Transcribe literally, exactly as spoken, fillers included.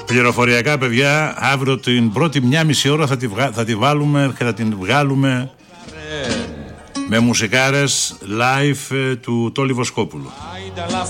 Πληροφοριακά, παιδιά, αύριο την πρώτη μια μισή ώρα θα τη, βγα... θα τη βάλουμε και θα την βγάλουμε με μουσικάρες live ε, του Τόλι Βοσκόπουλου.